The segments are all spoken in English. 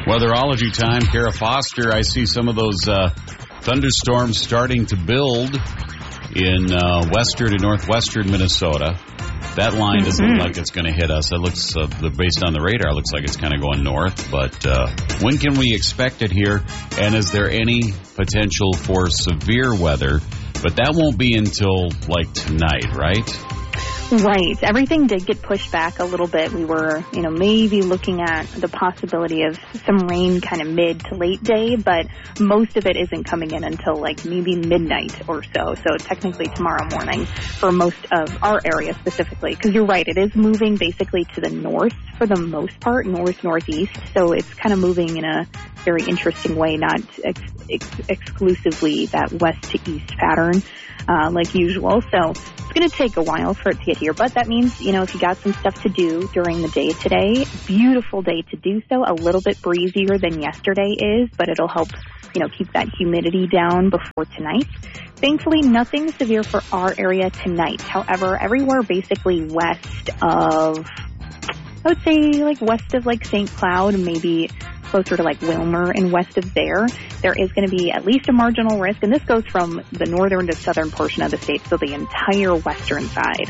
Weatherology time, Kara Foster. I see some of those thunderstorms starting to build in western and northwestern Minnesota. That line doesn't look like it's going to hit us. It looks, based on the radar, it looks like it's kind of going north. But when can we expect it here? And is there any potential for severe weather? But that won't be until, like, tonight, right? Right. Everything did get pushed back a little bit. We were, maybe looking at the possibility of some rain kind of mid to late day, but most of it isn't coming in until like maybe midnight or so. So technically tomorrow morning for most of our area specifically. Because you're right, it is moving basically to the north for the most part, northeast. So it's kind of moving in a very interesting way, not exclusively that west to east pattern like usual. So it's going to take a while for it to get here, but that means, if you got some stuff to do during the day today, beautiful day to do so, a little bit breezier than yesterday is, but it'll help, keep that humidity down before tonight. Thankfully, nothing severe for our area tonight. However, everywhere basically west of, I would say like west of like St. Cloud, maybe closer to like Wilmer and west of there is going to be at least a marginal risk. And this goes from the northern to southern portion of the state, so the entire western side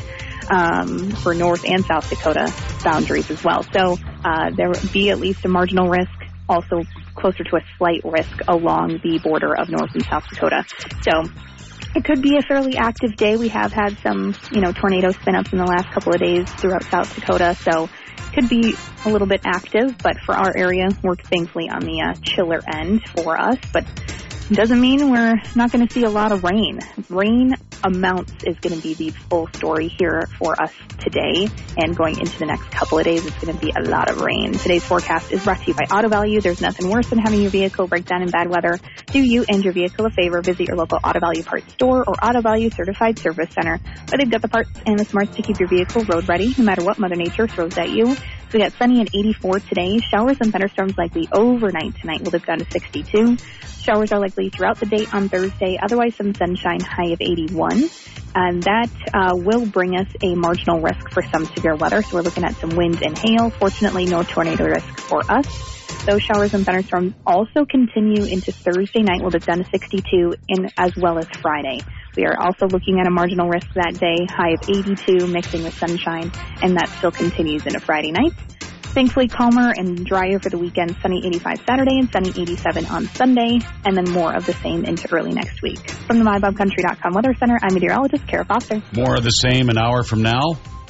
for North and South Dakota boundaries as well. So there would be at least a marginal risk, also closer to a slight risk along the border of North and South Dakota. So it could be a fairly active day. We have had some, tornado spin-ups in the last couple of days throughout South Dakota, so could be a little bit active, but for our area, we're thankfully on the chiller end for us, but it doesn't mean we're not going to see a lot of rain. Rain amounts is going to be the full story here for us today, and going into the next couple of days, it's going to be a lot of rain. Today's forecast is brought to you by Auto Value. There's nothing worse than having your vehicle break down in bad weather. Do you and your vehicle a favor. Visit your local Auto Value parts store or Auto Value Certified Service Center, where they've got the parts and the smarts to keep your vehicle road ready, no matter what Mother Nature throws at you. So we got sunny and 84 today. Showers and thunderstorms likely overnight tonight. We'll dip down to 62. Showers are likely throughout the day on Thursday. Otherwise, some sunshine, high of 81. And that will bring us a marginal risk for some severe weather. So we're looking at some wind and hail. Fortunately, no tornado risk for us. Those showers and thunderstorms also continue into Thursday night. We'll dip down to 62, as well as Friday. We are also looking at a marginal risk that day, high of 82, mixing with sunshine, and that still continues into Friday night. Thankfully, calmer and drier for the weekend, sunny 85 Saturday and sunny 87 on Sunday, and then more of the same into early next week. From the MyBobCountry.com Weather Center, I'm meteorologist Kara Foster. More of the same an hour from now?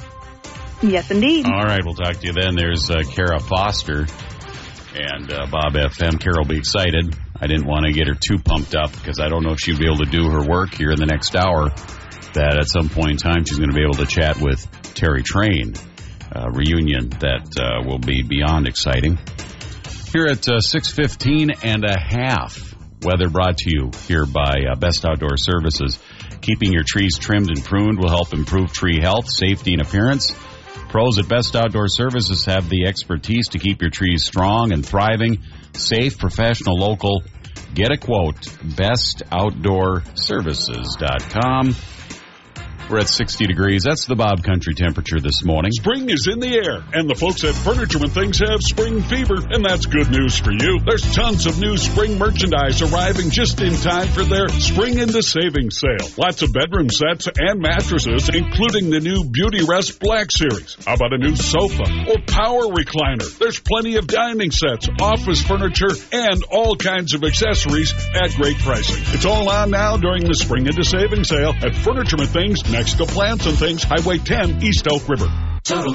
Yes, indeed. All right, we'll talk to you then. There's Kara Foster and Bob FM. Kara will be excited. I didn't want to get her too pumped up because I don't know if she'll be able to do her work here in the next hour. That at some point in time she's going to be able to chat with Terry Train. Reunion that will be beyond exciting. Here at 6:15 and a half. Weather brought to you here by Best Outdoor Services. Keeping your trees trimmed and pruned will help improve tree health, safety, and appearance. Pros at Best Outdoor Services have the expertise to keep your trees strong and thriving. Safe, professional, local. Get a quote. BestOutdoorServices.com. We're at 60 degrees. That's the Bob Country temperature this morning. Spring is in the air, and the folks at Furniture and Things have spring fever, and that's good news for you. There's tons of new spring merchandise arriving just in time for their Spring into Savings sale. Lots of bedroom sets and mattresses, including the new Beauty Rest Black Series. How about a new sofa or power recliner? There's plenty of dining sets, office furniture, and all kinds of accessories at great pricing. It's all on now during the Spring into Savings sale at Furniture and Things, next to Plants and Things, Highway 10, East Elk River.